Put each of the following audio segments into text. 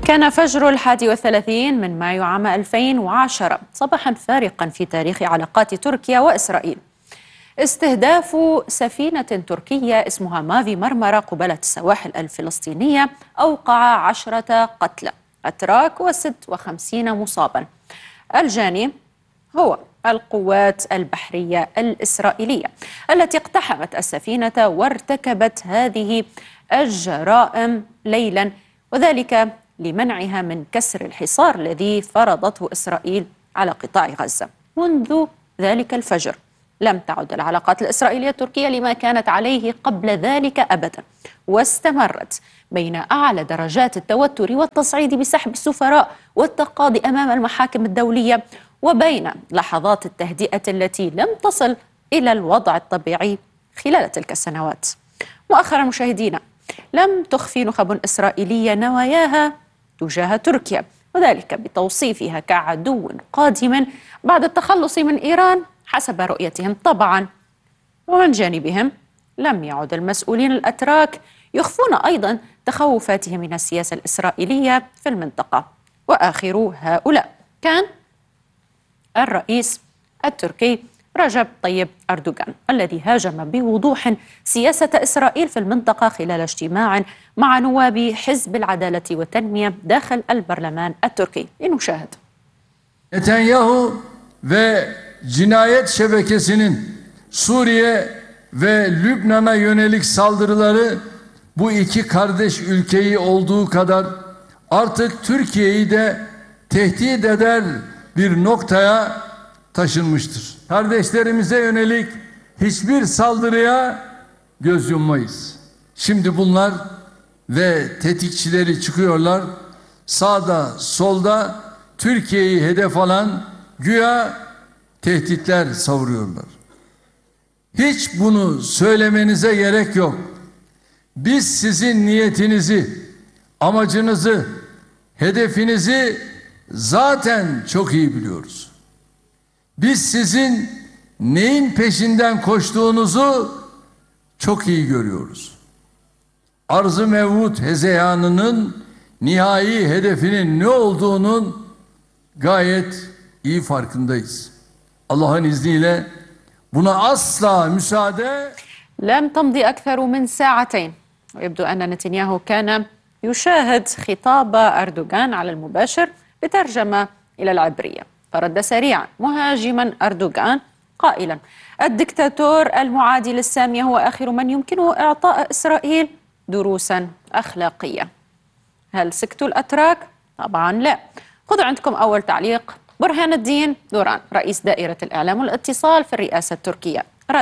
كان فجر 31 من مايو عام 2010 صباحا فارقا في تاريخ علاقات تركيا وإسرائيل. استهداف سفينة تركية اسمها مافي مرمرة قبالة السواحل الفلسطينية أوقع 10 قتلى أتراك و56 مصابا. الجاني هو القوات البحرية الإسرائيلية التي اقتحمت السفينة وارتكبت هذه الجرائم ليلا، وذلك لمنعها من كسر الحصار الذي فرضته إسرائيل على قطاع غزة. منذ ذلك الفجر لم تعد العلاقات الإسرائيلية التركية لما كانت عليه قبل ذلك أبدا، واستمرت بين أعلى درجات التوتر والتصعيد بسحب السفراء والتقاضي أمام المحاكم الدولية، وبين لحظات التهدئة التي لم تصل إلى الوضع الطبيعي خلال تلك السنوات. مؤخرا مشاهدينا، لم تخفي نخب إسرائيلية نواياها تجاه تركيا، وذلك بتوصيفها كعدو قادم بعد التخلص من إيران حسب رؤيتهم طبعا. ومن جانبهم لم يعد المسؤولين الأتراك يخفون أيضا تخوفاتهم من السياسة الإسرائيلية في المنطقة، وآخر هؤلاء كان الرئيس التركي رجب طيب أردوغان الذي هاجم بوضوح سياسة إسرائيل في المنطقة خلال اجتماع مع نواب حزب العدالة والتنمية داخل البرلمان التركي. لنشاهد. Netanyahu ve cinayet şebekesinin Suriye ve Lübnan'a yönelik saldırıları bu iki kardeş ülkeyi olduğu kadar artık Türkiye'yi de tehdit eder bir noktaya taşınmıştır. Kardeşlerimize yönelik hiçbir saldırıya göz yummayız. Şimdi bunlar ve tetikçileri çıkıyorlar. Sağda, solda Türkiye'yi hedef alan güya tehditler savuruyorlar. Hiç bunu söylemenize gerek yok. Biz sizin niyetinizi, amacınızı, hedefinizi zaten çok iyi biliyoruz. Biz sizin neyin peşinden koştuğunuzu çok iyi görüyoruz. Arz-ı mevhut hezeyanının nihai hedefinin ne olduğunun gayet iyi farkındayız. Allah'ın izniyle buna asla müsaade. لم تمضي أكثر من ساعتين ويبدو أن نتنياهو كان يشاهد خطاب أردوغان على المباشر بترجمة إلى العبرية، فرد سريعا مهاجما أردوغان قائلا: الدكتاتور المعادي للسامية هو آخر من يمكنه إعطاء إسرائيل دروسا أخلاقية. هل سكتوا الأتراك؟ طبعا لا. خذوا عندكم أول تعليق. برهان الدين دوران رئيس دائرة الإعلام والاتصال في الرئاسة التركية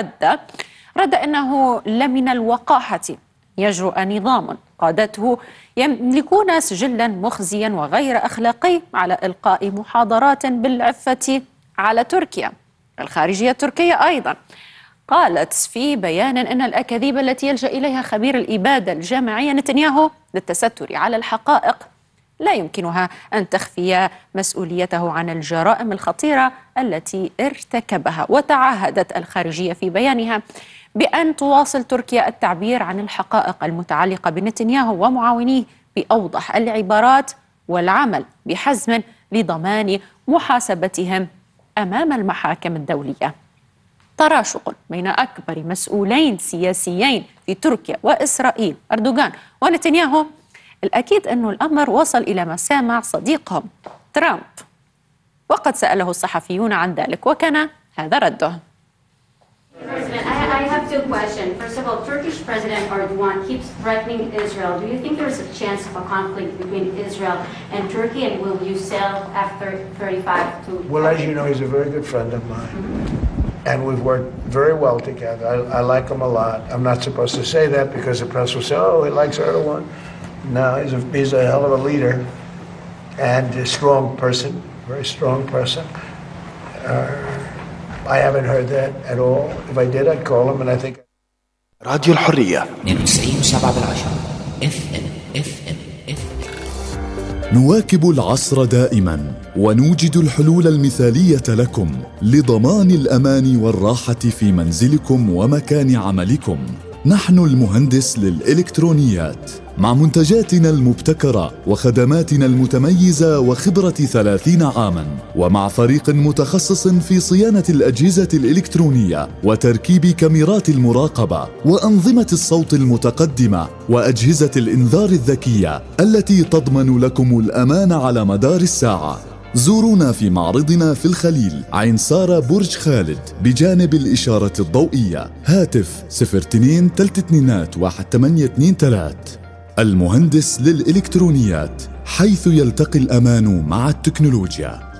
رد أنه لمن الوقاحة يجرؤ نظام قادته يملكون سجلا مخزيا وغير أخلاقي على إلقاء محاضرات بالعفة على تركيا. الخارجية التركية أيضا قالت في بيان أن الأكاذيب التي يلجأ إليها خبير الإبادة الجامعية نتنياهو للتستر على الحقائق لا يمكنها أن تخفي مسؤوليته عن الجرائم الخطيرة التي ارتكبها. وتعهدت الخارجية في بيانها بأن تواصل تركيا التعبير عن الحقائق المتعلقة بنتنياهو ومعاونيه بأوضح العبارات والعمل بحزم لضمان محاسبتهم أمام المحاكم الدولية. تراشق بين أكبر مسؤولين سياسيين في تركيا وإسرائيل أردوغان ونتنياهو، الأكيد أنه الأمر وصل إلى مسامع صديقهم ترامب، وقد سأله الصحفيون عن ذلك وكان هذا رده. I have two questions. First of all, Turkish President Erdogan keeps threatening Israel. Do you think there is a chance of a conflict between Israel and Turkey, and will you sell F-35 to? Well, as you know, he's a very good friend of mine, and we've worked very well together. I like him a lot. I'm not supposed to say that because the press will say, "Oh, he likes Erdogan." No, he's a hell of a leader and a strong person, very strong person. I haven't heard that at all. If I did, I'd call him, and I think. راديو الحرية 92.7 FM. نواكب العصر دائما ونوجد الحلول المثالية لكم لضمان الأمان والراحة في منزلكم ومكان عملكم. نحن المهندس للإلكترونيات، مع منتجاتنا المبتكرة وخدماتنا المتميزة وخبرة 30 عاماً، ومع فريق متخصص في صيانة الأجهزة الإلكترونية وتركيب كاميرات المراقبة وأنظمة الصوت المتقدمة وأجهزة الإنذار الذكية التي تضمن لكم الأمان على مدار الساعة. زورونا في معرضنا في الخليل، عين سارة، برج خالد، بجانب الإشارة الضوئية. هاتف 02 32 1823. المهندس للإلكترونيات، حيث يلتقي الأمان مع التكنولوجيا.